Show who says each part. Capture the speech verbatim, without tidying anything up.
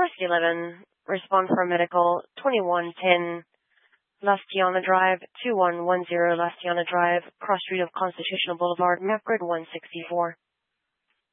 Speaker 1: First eleven, respond for medical, twenty-one ten, Lastiana Drive, two one one zero Lastiana Drive, cross street of Constitutional Boulevard, map grid one sixty-four.